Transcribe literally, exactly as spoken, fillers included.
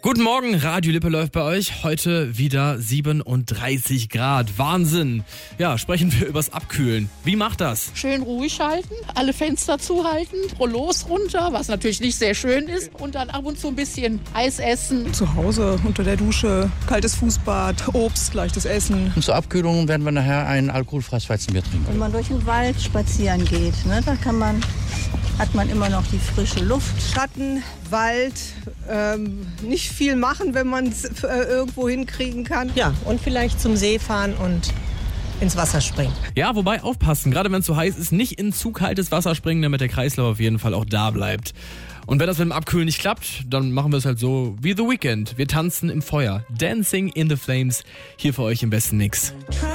Guten Morgen, Radio Lippe läuft bei euch. Heute wieder siebenunddreißig Grad. Wahnsinn. Ja, sprechen wir übers Abkühlen. Wie macht das? Schön ruhig halten, alle Fenster zuhalten, Rollos runter, was natürlich nicht sehr schön ist. Und dann ab und zu ein bisschen Eis essen. Zu Hause, unter der Dusche, kaltes Fußbad, Obst, leichtes Essen. Und zur Abkühlung werden wir nachher ein alkoholfreies Weizenbier trinken. Wenn man durch den Wald spazieren geht, ne, da kann man, hat man immer noch die frische Luft. Schatten, Wald, ähm, nicht viel machen, wenn man es äh, irgendwo hinkriegen kann. Ja, und vielleicht zum See fahren und ins Wasser springen. Ja, wobei aufpassen, gerade wenn es so heiß ist, nicht in zu kaltes Wasser springen, damit der Kreislauf auf jeden Fall auch da bleibt. Und wenn das mit dem Abkühlen nicht klappt, dann machen wir es halt so wie The Weeknd. Wir tanzen im Feuer. Dancing in the Flames. Hier für euch im besten Mix.